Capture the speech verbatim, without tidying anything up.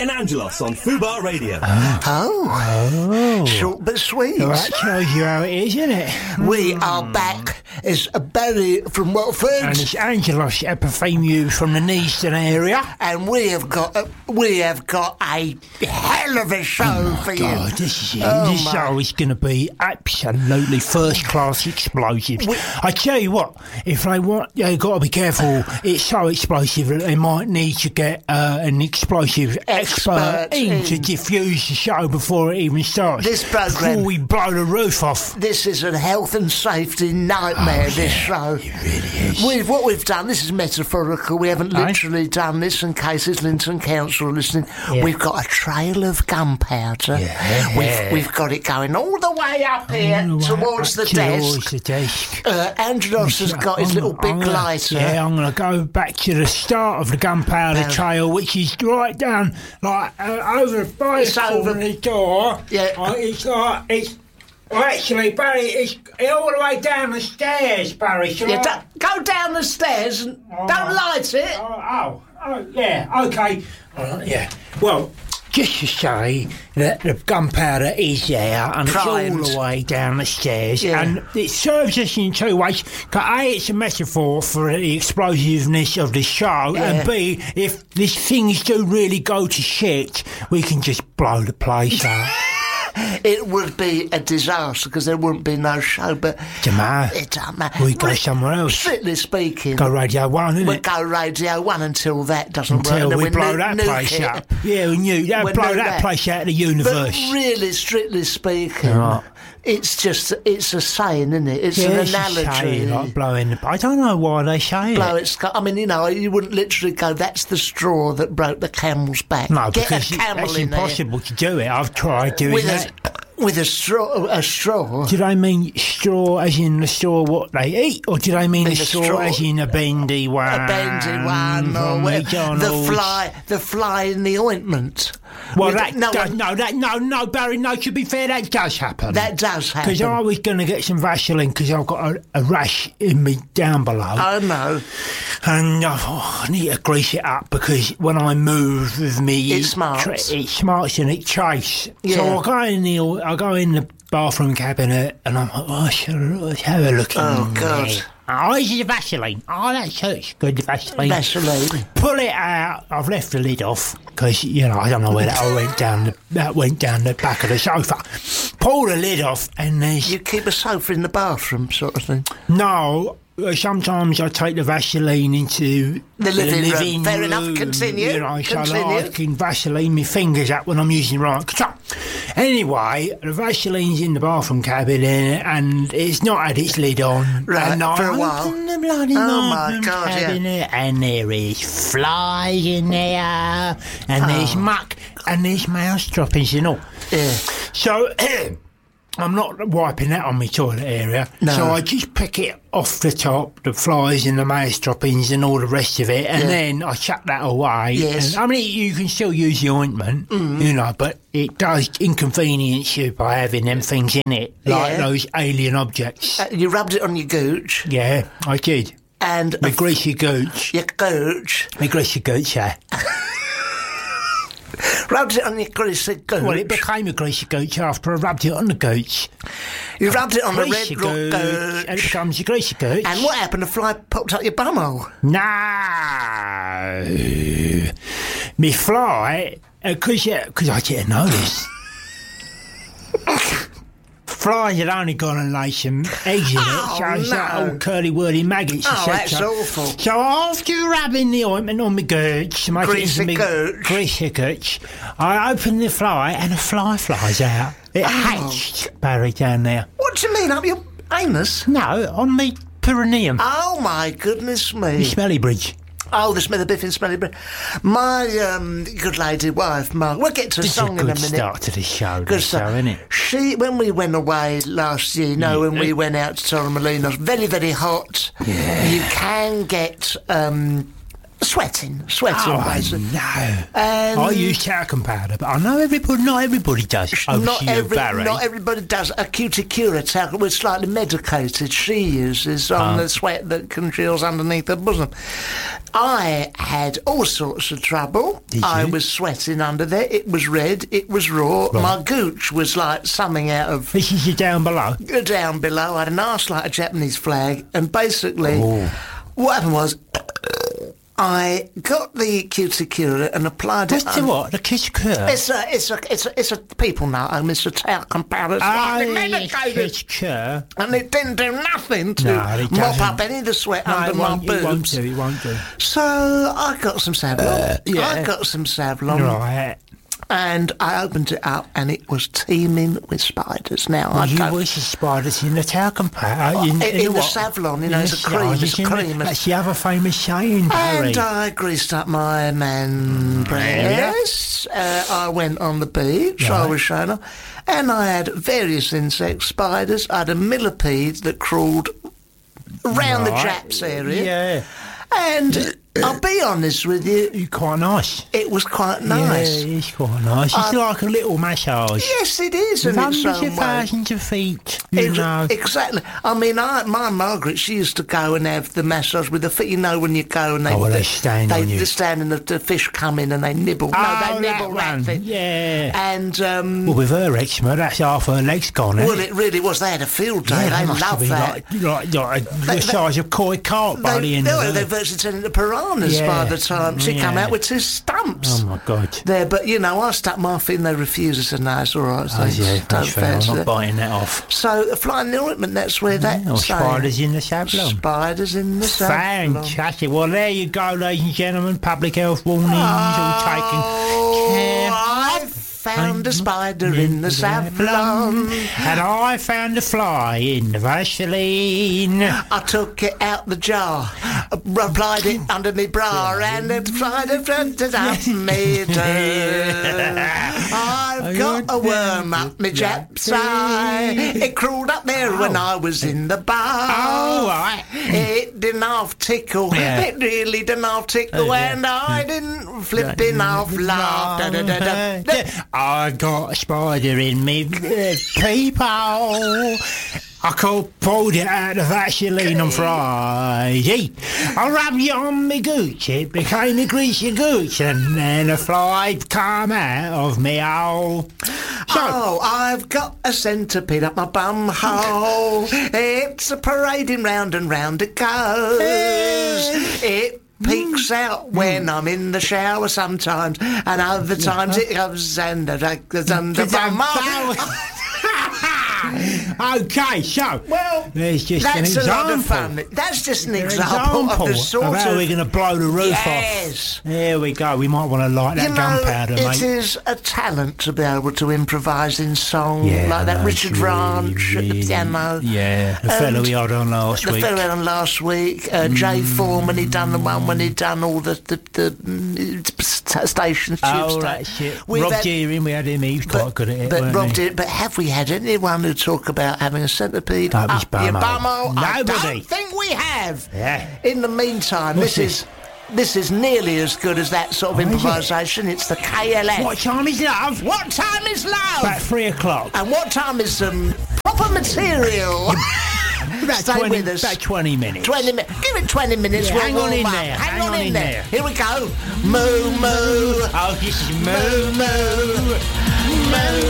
and Angelos on Fubar Radio. Oh. Oh. Short but sweet. Well, that shows you how it is, isn't it? We are back. It's Barry from Watford. And it's Angelos Epifemiou from the Neaston area. And we have got a, we have got a hell of a show oh for God, you. This is it. Oh this my. show is going to be absolutely first-class explosives. We- I tell you what, if they want, they've got to be careful. It's so explosive that they might need to get uh, an explosive expert, Expert in, in. to diffuse the show before it even starts. This programme- Before we blow the roof off. This is a health and safety nightmare, Oh, this yeah, show. it really is. We've, what we've done, this is metaphorical, we haven't Aye. literally done this in case Islington Council are listening. Yeah. We've got a trail of gunpowder. Yeah. We've, we've got it going all the way up here All the way towards up the desk. Towards the desk. Uh, Angelos has got his I'm- little big I'm gonna- lighter. Yeah, I'm going to go back to the start of the gunpowder Yeah. trail, which is right down, like, uh, over by It's the corner over- of the door. Yeah. Uh, it's like, it's, well, actually, Barry, it's all the way down the stairs, Barry. Shall Yeah, I- don't- go down the stairs and Oh. don't light it. Oh, oh, oh, yeah, okay. Uh, yeah, well, just to say that the gunpowder is there and Primed. it's all the way down the stairs, Yeah. and it serves us in two ways. 'Cause A, it's a metaphor for the explosiveness of the show, Yeah. and B, if these things do really go to shit, we can just blow the place up. It would be a disaster because there wouldn't be no show, but Doesn't matter. it don't matter. We go Re- somewhere else. Strictly speaking, Go Radio One, innit? we'll go Radio one until that doesn't work. Until and we then blow nu- that nuke place it. up. Yeah, we knew. That We'll blow do that, that. place out of the But universe. really, strictly speaking, Right. it's just it's a saying, isn't it? It's Yeah, an it's a analogy. saying, like blowing the... I don't know why they say Blow it. its sc- I mean, you know, you wouldn't literally go, that's the straw that broke the camel's back. No, Get because a it- camel that's in there impossible to do it. I've tried doing with that. a, with a straw. A straw. Do they mean straw as in the straw what they eat, or do they mean Mean the the straw, straw- as in a bendy one? A bendy one, or from whatever. The McDonald's? fly, the fly in the ointment. Well, With- that no, does, one- no, that no, no, Barry. No, to be fair, that does happen. that does happen. Because I was going to get some Vaseline because I've got a, a rash in me down below. Oh no, And uh, oh, I need to grease it up because when I move with me, It smarts. tra- it smarts and it chafes. Yeah. So I go in the, I go in the bathroom cabinet and I'm like, oh, I should have a look. in Oh, there. God. Oh, this is Vaseline. Oh, that's it's good Vaseline. Vaseline. Pull it out. I've left the lid off because you know I don't know where that all went down. The, that went down the back of the sofa. Pull the lid off and there's You keep a sofa in the bathroom, sort of thing. no. uh, Sometimes I take the Vaseline into The living room. Fair enough. room, Continue. You know, so Continue. like I can Vaseline my fingers up when I'm using the right control. Anyway, the Vaseline's in the bathroom cabinet and it's not had its lid on. Right, and I for a while. open the bloody Oh, my bathroom God, yeah. cabinet and there is flies in there and there's Oh. muck and there's mouse droppings and all. Yeah. So I'm not wiping that on my toilet area. No. So I just pick it off the top, the flies and the mouse droppings and all the rest of it, and Yeah. then I chuck that away. Yes. And, I mean, you can still use the ointment, Mm. you know, but it does inconvenience you by having them things in it, like Yeah. those alien objects. Uh, you rubbed it on your gooch Yeah, I did. and My greasy gooch. your gooch. My greasy gooch, yeah. Rubbed it on your greasy gooch. Well, it became a greasy gooch after I rubbed it on the gooch. you rubbed it on the red Greasy rock gooch, and it gooch. becomes a greasy gooch. And what happened? The fly popped up your bumhole. No, me fly because uh, cause I didn't know this. Flies had only gone and laid some eggs in Oh, it, so it's like no. all curly whirly maggots. Oh, et cetera. that's awful. So after rubbing the ointment on my gooch, to make Greasy it into gooch. me greasy gooch, I opened the fly and a fly flies out. It Oh. hatched, Barry, down there. What do you mean, up your anus? No, on me perineum, Oh, my goodness the me. smelly bridge. Oh, the smell of biff and smelly bread. My um, good lady wife, Mark, we'll get to a This is a song in a good minute. start to the show, Good this show, stuff. isn't it? She, when we went away last year, you know, when Yeah. we went out to Torremolinos, very, very hot. Yeah. You can get um, Sweating, sweating, Oh, basically. no. And I use talcum powder, but I know everybody, not everybody does. Over not to you, every, Barry. not everybody does. A cuticura talcum was slightly medicated. She uses on Oh. the sweat that congeals underneath her bosom. I had all sorts of trouble. Did I you? was sweating under there. It was red. It was raw. Right. My gooch was like something out of This is you down below. down below. I had an arse like a Japanese flag, and basically, Oh. what happened was. I got the cuticura and applied it. What's the on- what? The kiss cure? It's a, it's a, it's a, it's a. People know, oh, Mister Talcum powder. It's Oh, slightly yes, medicated. kiss cure. And it didn't do nothing to No, it mop doesn't. up any of the sweat No, under it my won't, it won't boobs. do, it won't do. So I got some Savlon. yeah. I got some Savlon. Right. And I opened it up, and it was teeming with spiders. Now I Well, you don't. wish the spiders in the talcum powder. Oh, in, in- in the what? Savlon, you know, it's a Yes, cream, I it's a just- cream. That's the other famous saying, Barry. And I greased up my man breasts. Uh, I went on the beach. I Right. was showing off. And I had various insect spiders. I had a millipede that crawled around the Right. Japs area. Yeah. And I'll be honest with you, It's quite nice. it was quite nice. Yeah, it's quite nice. It's I- like a little massage. Yes, it is in its Hundreds own of way. thousands of feet, you Ex- know. Exactly. I mean, I, my Margaret, she used to go and have the massage with the feet. You know, when you go and they, Oh, well, they stand they, on you. they stand and the, the fish come in and they nibble. Oh, no, they that nibble that, one. thing. Yeah. And um, Well, with her eczema, that's half her legs gone, isn't well, it really was. They had a field day. Yeah, they must have loved been that. like, like, like the They- size of koi carp by They, the end they, of they it. virtually turned into piranhas Yeah. by the time she come Yeah. out with two stumps. Oh, my God. There, but you know, I stuck my feet and they refused. I said, no, it's all right. Oh, Thanks. yeah, Don't that's fair. I'm fancy not it. biting that off. So, flying the ointment, that's where that Oh, saying- spiders in the Savlon. Spiders in the Savlon. Fantastic. Well, there you go, ladies and gentlemen. Public health warnings all taken care Oh, I found a spider in the Savlon. And I found a fly in the Vaseline. I took it out the jar, applied it under my bra, and it tried to front it up me too. I've got a worm up my Jap's eye. It crawled up there when I was in the bar. Oh, right. It didn't half tickle. Yeah. It really didn't half tickle, Oh, yeah. and I didn't flipping half laugh. Da, da, da, da, da. I got a spider in me uh, people. I called, pulled it out of Vaseline on Friday. I rubbed it on me gooch, it became a greasy gooch, and then a fly come out of me hole. So, Oh, I've got a centipede up my bum hole. It's a parading round and round it goes. It peeks out when I'm in the shower sometimes, and other times it goes under the under bum hole. okay, so Well, there's just an that's a lot of example. fun. That's just an An example, of the sort of how of. we're going to blow the roof Yes. off. There we go. We might want to light that You know, gunpowder, it mate. is a talent to be able to improvise in song Yeah, like that no, Richard it's Ranch at the really- piano. Yeah, the fellow And we had on last The week. fellow on last week, uh, Jay Foreman, he'd done the one when he'd done all the, the, the mm, st- stations. tube Oh, sta- that shit. We've Rob had- Deering, we had him. He was quite good at it, But weren't Rob he? did. But have we had anyone who talk about having a centipede That was up your bumhole. bumhole? I Nobody. don't think we have. Yeah. In the meantime, What's this is this is nearly as good as that sort of Oh, is it? improvisation. It's the K L F. What time is love? What time is love? About three o'clock. And what time is some proper material? About Stay twenty, with us. about twenty minutes. Twenty minutes. Give it twenty minutes. Yeah, we'll hang on warm in up. there. Hang, on, in there. Here we go. Moo moo. Oh, this is Moo moo. Moo.